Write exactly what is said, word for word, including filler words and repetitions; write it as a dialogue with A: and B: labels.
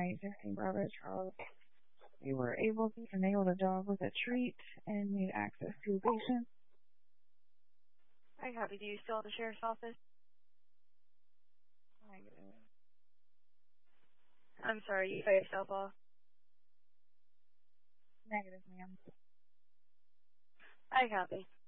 A: County Attorney Barbara Charles. We were able to finagle the dog with a treat and need access to a patient.
B: I copy. Do you still at the sheriff's office?
A: Negative.
B: I'm sorry, you cut yourself off.
A: Negative, ma'am.
B: I copy.